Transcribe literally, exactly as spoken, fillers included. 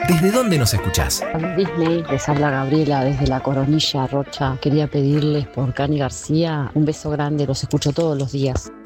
¿Desde dónde nos escuchás? Disney, les habla Gabriela desde La Coronilla, Rocha. Quería pedirles por Cani García un beso grande, los escucho todos los días.